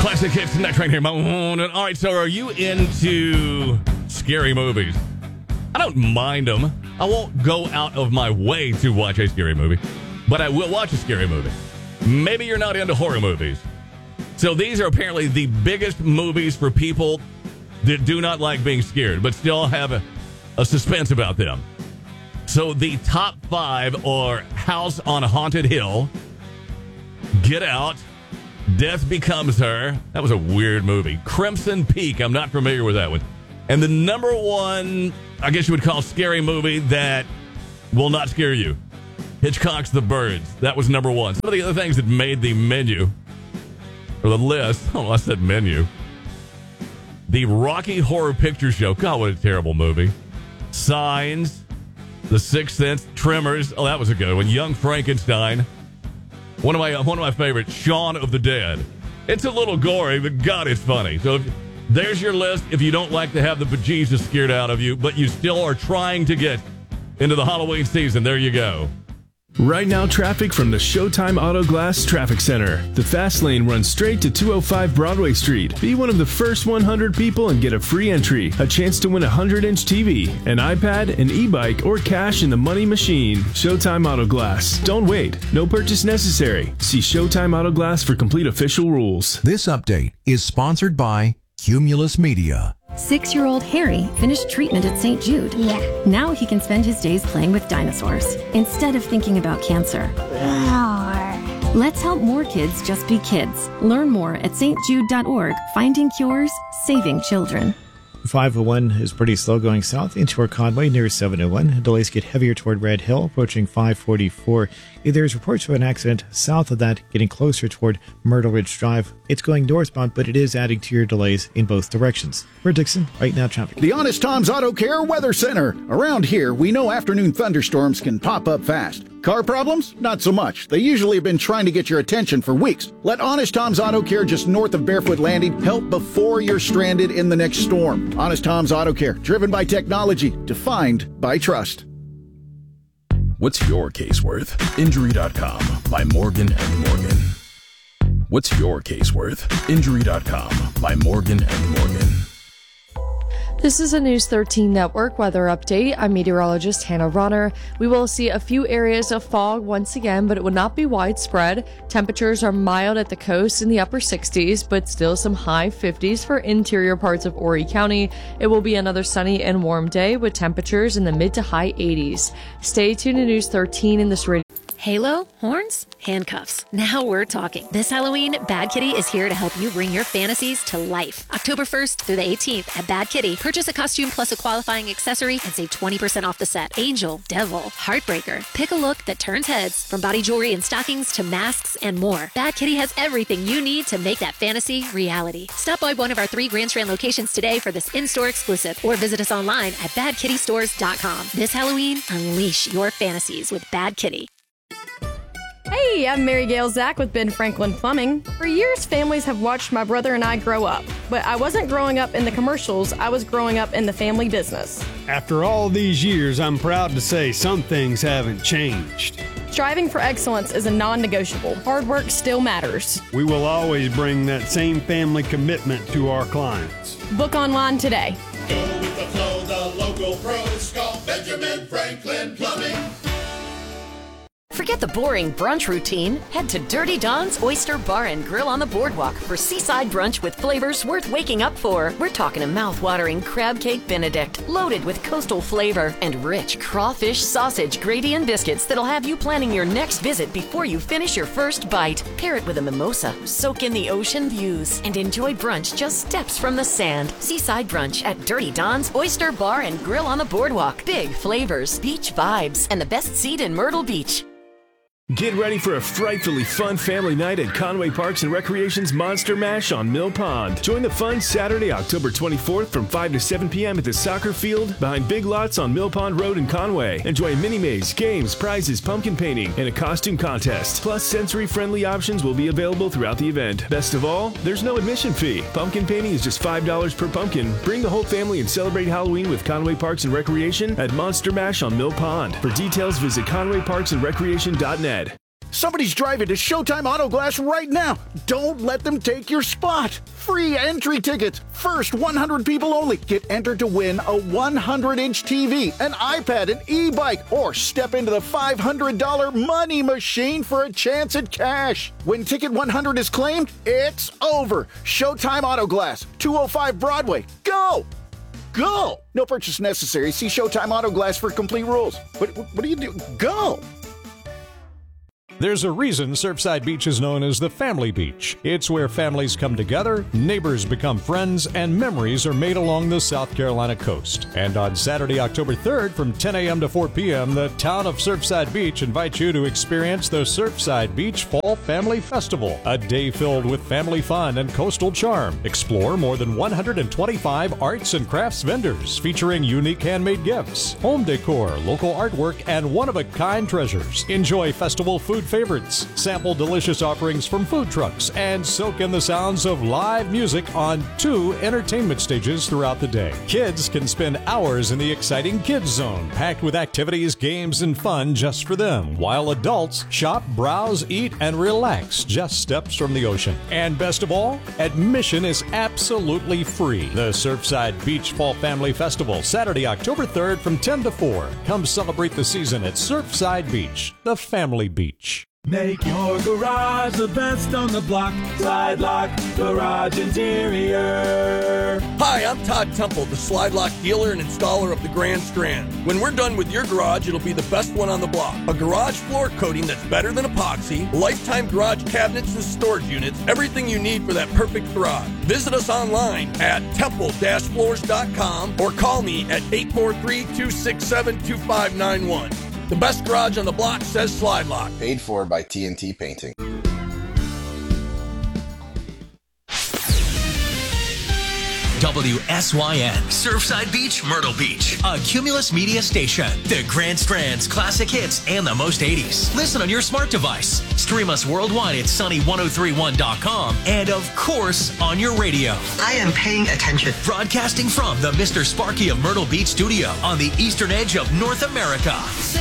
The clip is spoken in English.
Classic hits tonight right here. All right, so are you into scary movies? I don't mind them. I won't go out of my way to watch a scary movie, but I will watch a scary movie. Maybe you're not into horror movies. So these are apparently the biggest movies for people that do not like being scared, but still have a suspense about them. So the top 5 are House on Haunted Hill, Get Out, Death Becomes Her. That was a weird movie. Crimson Peak. I'm not familiar with that one. And the number 1, I guess you would call scary movie that will not scare you. Hitchcock's The Birds. That was number 1. Some of the other things that made the menu, or the list, oh, I said menu. The Rocky Horror Picture Show. God, what a terrible movie. Signs, The Sixth Sense, Tremors. Oh, that was a good one. Young Frankenstein. One of my favorites, Shaun of the Dead. It's a little gory, but God, it's funny. So there's your list. If you don't like to have the bejesus scared out of you, but you still are trying to get into the Halloween season, there you go. Right now, traffic from the Showtime Auto Glass Traffic Center. The fast lane runs straight to 205 Broadway Street. Be one of the first 100 people and get a free entry, a chance to win a 100-inch TV, an iPad, an e-bike, or cash in the money machine. Showtime Auto Glass. Don't wait. No purchase necessary. See Showtime Auto Glass for complete official rules. This update is sponsored by Cumulus Media. 6-year-old Harry finished treatment at St. Jude. Yeah. Now he can spend his days playing with dinosaurs instead of thinking about cancer. Let's help more kids just be kids. Learn more at stjude.org. Finding cures, saving children. 501 is pretty slow going south into our Conway near 701. Delays get heavier toward Red Hill, approaching 544. There's reports of an accident south of that, getting closer toward Myrtle Ridge Drive. It's going northbound, but it is adding to your delays in both directions. We're Dixon, right now traffic. The Honest Tom's Auto Care Weather Center. Around here, we know afternoon thunderstorms can pop up fast. Car problems? Not so much. They usually have been trying to get your attention for weeks. Let Honest Tom's Auto Care just north of Barefoot Landing help before you're stranded in the next storm. Honest Tom's Auto Care, driven by technology, defined by trust. What's your case worth? Injury.com by Morgan & Morgan. What's your case worth? Injury.com by Morgan & Morgan. This is a News 13 Network weather update. I'm meteorologist Hannah Ronner. We will see a few areas of fog once again, but it will not be widespread. Temperatures are mild at the coast in the upper 60s, but still some high 50s for interior parts of Horry County. It will be another sunny and warm day with temperatures in the mid to high 80s. Stay tuned to News 13 in this radio. Halo, horns, handcuffs. Now we're talking. This Halloween, Bad Kitty is here to help you bring your fantasies to life. October 1st through the 18th at Bad Kitty, purchase a costume plus a qualifying accessory and save 20% off the set. Angel, Devil, Heartbreaker. Pick a look that turns heads, from body jewelry and stockings to masks and more. Bad Kitty has everything you need to make that fantasy reality. Stop by one of our 3 Grand Strand locations today for this in-store exclusive, or visit us online at badkittystores.com. This Halloween, unleash your fantasies with Bad Kitty. Hey, I'm Mary Gail Zach with Ben Franklin Plumbing. For years, families have watched my brother and I grow up. But I wasn't growing up in the commercials, I was growing up in the family business. After all these years, I'm proud to say some things haven't changed. Striving for excellence is a non-negotiable. Hard work still matters. We will always bring that same family commitment to our clients. Book online today. Go with the flow, the local pros call Benjamin Franklin Plumbing. Forget the boring brunch routine. Head to Dirty Don's Oyster Bar and Grill on the Boardwalk for seaside brunch with flavors worth waking up for. We're talking a mouth-watering crab cake Benedict, loaded with coastal flavor, and rich crawfish sausage, gravy, and biscuits that'll have you planning your next visit before you finish your first bite. Pair it with a mimosa, soak in the ocean views, and enjoy brunch just steps from the sand. Seaside brunch at Dirty Don's Oyster Bar and Grill on the Boardwalk. Big flavors, beach vibes, and the best seat in Myrtle Beach. Get ready for a frightfully fun family night at Conway Parks and Recreation's Monster Mash on Mill Pond. Join the fun Saturday, October 24th from 5 to 7 p.m. at the soccer field behind Big Lots on Mill Pond Road in Conway. Enjoy a mini maze, games, prizes, pumpkin painting, and a costume contest. Plus, sensory-friendly options will be available throughout the event. Best of all, there's no admission fee. Pumpkin painting is just $5 per pumpkin. Bring the whole family and celebrate Halloween with Conway Parks and Recreation at Monster Mash on Mill Pond. For details, visit conwayparksandrecreation.net. Somebody's driving to Showtime Auto Glass right now. Don't let them take your spot. Free entry tickets. First 100 people only. Get entered to win a 100-inch TV, an iPad, an e-bike, or step into the $500 money machine for a chance at cash. When Ticket 100 is claimed, it's over. Showtime Auto Glass, 205 Broadway. Go! Go! No purchase necessary. See Showtime Auto Glass for complete rules. What do you do? Go! There's a reason Surfside Beach is known as the family beach. It's where families come together, neighbors become friends, and memories are made along the South Carolina coast. And on Saturday, October 3rd, from 10 a.m. to 4 p.m., the town of Surfside Beach invites you to experience the Surfside Beach Fall Family Festival, a day filled with family fun and coastal charm. Explore more than 125 arts and crafts vendors featuring unique handmade gifts, home decor, local artwork, and one-of-a-kind treasures. Enjoy festival food favorites, sample delicious offerings from food trucks, and soak in the sounds of live music on 2 entertainment stages throughout the day. Kids can spend hours in the exciting Kids Zone, packed with activities, games, and fun just for them, while adults shop, browse, eat, and relax just steps from the ocean. And best of all, admission is absolutely free. The Surfside Beach Fall Family Festival, Saturday, October 3rd from 10 to 4. Come celebrate the season at Surfside Beach, the family beach. Make your garage the best on the block. Slide Lock Garage Interior. Hi, I'm Todd Temple, the Slide Lock dealer and installer of the Grand Strand. When we're done with your garage, it'll be the best one on the block. A garage floor coating that's better than epoxy, lifetime garage cabinets and storage units, everything you need for that perfect garage. Visit us online at temple-floors.com or call me at 843-267-2591. The best garage on the block says Slide Lock. Paid for by TNT Painting. WSYN, Surfside Beach, Myrtle Beach. A Cumulus Media station. The Grand Strand's classic hits and the most 80s. Listen on your smart device. Stream us worldwide at sunny1031.com and, of course, on your radio. I am paying attention. Broadcasting from the Mr. Sparky of Myrtle Beach studio on the eastern edge of North America.